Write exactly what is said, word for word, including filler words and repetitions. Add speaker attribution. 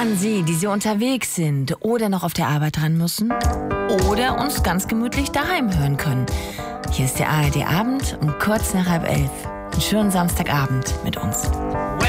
Speaker 1: an Sie, die Sie unterwegs sind oder noch auf der Arbeit dran müssen oder uns ganz gemütlich daheim hören können. Hier ist der A R D Abend um kurz nach halb elf. Einen schönen Samstagabend mit uns.